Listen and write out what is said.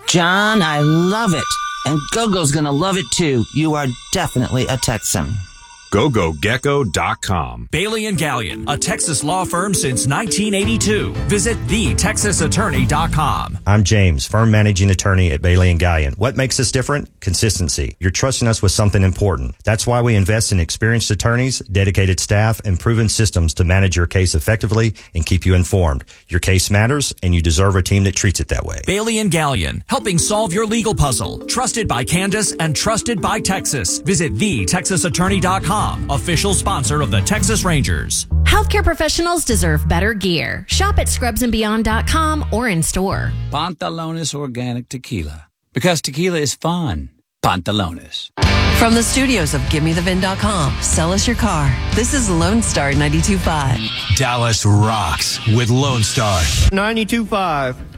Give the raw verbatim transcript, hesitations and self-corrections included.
John, I love it. And Gogo's gonna love it too. You are definitely a Texan. go go gecko dot com. Bailey and Gallion, a Texas law firm since nineteen eighty-two. Visit the texas attorney dot com. I'm James, firm managing attorney at Bailey and Gallion. What makes us different? Consistency. You're trusting us with something important. That's why we invest in experienced attorneys, dedicated staff, and proven systems to manage your case effectively and keep you informed. Your case matters, and you deserve a team that treats it that way. Bailey and Gallion, helping solve your legal puzzle. Trusted by Candace and trusted by Texas. Visit the texas attorney dot com. Official sponsor of the Texas Rangers. Healthcare professionals deserve better gear. Shop at scrubs and beyond dot com or in store. Pantalones Organic Tequila. Because tequila is fun. Pantalones. From the studios of Give Me The Vin dot com, sell us your car. This is Lone Star ninety-two point five. Dallas rocks with Lone Star ninety-two point five.